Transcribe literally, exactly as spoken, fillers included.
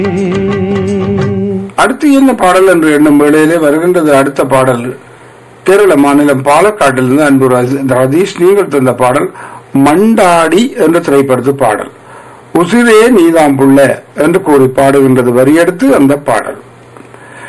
அடுத்து என்ன பாடல் என்று எண்ணும் வேளையிலே வருகின்றது அடுத்த பாடல். கேரள மாநிலம் பாலக்காட்டிலிருந்து அன்பு ரதீஷ் நீங்கள் தந்த பாடல் மண்டாடி என்ற திரைப்படத்து பாடல். உசிரே நீதாம் புள்ள என்று கூறி பாடுகின்றது வரியெடுத்து அந்த பாடல்.